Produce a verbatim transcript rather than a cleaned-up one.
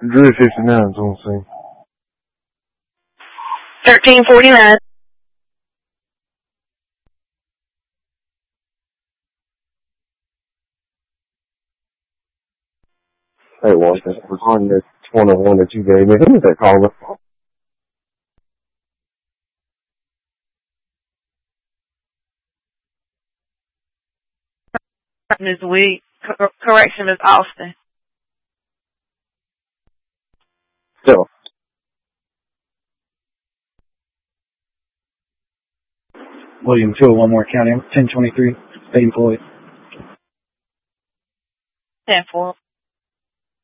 Drew fifty-nine is on the scene. thirteen forty-nine. Hey, Walter, regarding this one-on-one that you gave me, who was that caller? Miss Weed. Cor- correction, Miss Austin. So, William, two oh one Moore County, ten twenty-three, state employed. ten four.